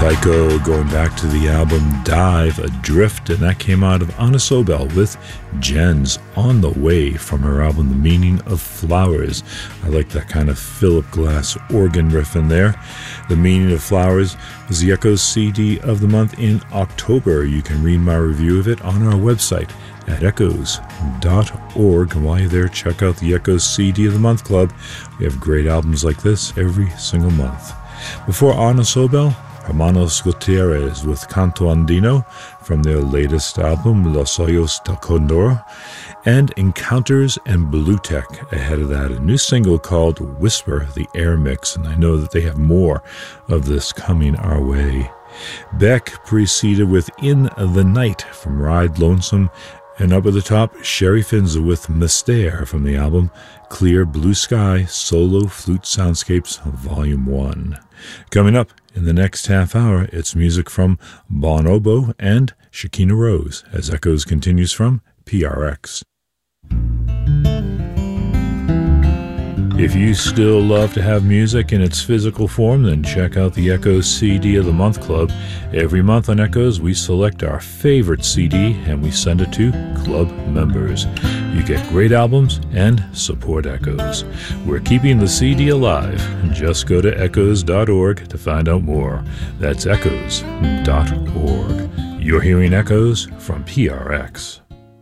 Tycho going back to the album Dive Adrift, and that came out of Anna Sobel with Jens On the Way from her album The Meaning of Flowers. I like that kind of Philip Glass organ riff in there. The Meaning of Flowers was the Echoes CD of the month in October. You can read my review of it on our website at echoes.org. And while you're there, check out the Echoes CD of the Month Club. We have great albums like this every single month. Before Anna Sobel, Hermanos Gutierrez with Canto Andino from their latest album, Los Ojos del Condor, and Encounters and Blue Tech ahead of that, a new single called Whisper, the Air Mix, and I know that they have more of this coming our way. Beck preceded with In the Night from Ride Lonesome, and up at the top, Sherry Finza with Mystère from the album Clear Blue Sky Solo Flute Soundscapes Volume 1. Coming up in the next half hour, it's music from Bonobo and Shekinah Rose as Echoes continues from PRX. If you still love to have music in its physical form, then check out the Echoes CD of the Month Club. Every month on Echoes, we select our favorite CD and we send it to club members. You get great albums and support Echoes. We're keeping the CD alive. Just go to echoes.org to find out more. That's echoes.org. You're hearing Echoes from PRX.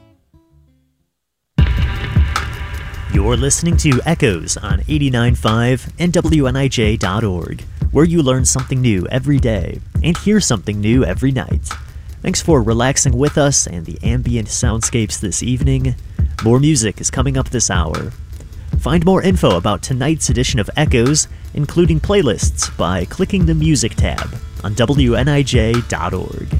You're listening to Echoes on 89.5 and WNIJ.org, where you learn something new every day and hear something new every night. Thanks for relaxing with us and the ambient soundscapes this evening. More music is coming up this hour. Find more info about tonight's edition of Echoes, including playlists, by clicking the Music tab on WNIJ.org.